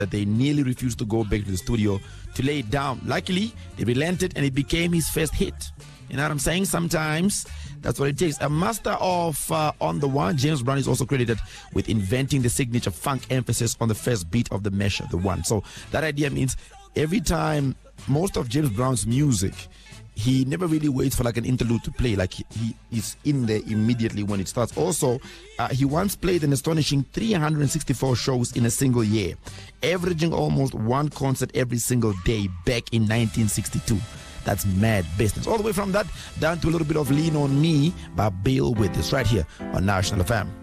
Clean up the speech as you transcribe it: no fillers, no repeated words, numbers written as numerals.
that they nearly refused to go back to the studio to lay it down. Luckily, they relented and it became his first hit. You know what I'm saying? Sometimes that's what it takes. A master of On the One, James Brown is also credited with inventing the signature funk emphasis on the first beat of the measure, the one. So that idea means every time, most of James Brown's music, he never really waits for like an interlude to play. Like he is in there immediately when it starts. Also, he once played an astonishing 364 shows in a single year, averaging almost one concert every single day back in 1962. That's mad business. All the way from that down to a little bit of Lean on Me by Bill Withers right here on National FM.